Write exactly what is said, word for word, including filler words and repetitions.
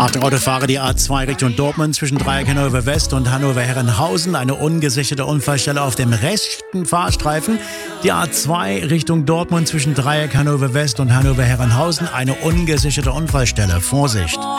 Achtung Autofahrer, die A zwei Richtung Dortmund zwischen Dreieck Hannover West und Hannover Herrenhausen. Eine ungesicherte Unfallstelle auf dem rechten Fahrstreifen. Die A zwei Richtung Dortmund zwischen Dreieck Hannover West und Hannover Herrenhausen. Eine ungesicherte Unfallstelle. Vorsicht!